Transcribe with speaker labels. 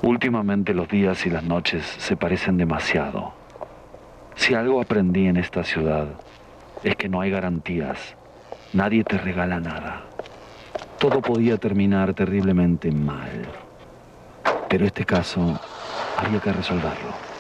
Speaker 1: Últimamente los días y las noches se parecen demasiado. Si algo aprendí en esta ciudad es que no hay garantías. Nadie te regala nada. Todo podía terminar terriblemente mal. Pero este caso había que resolverlo.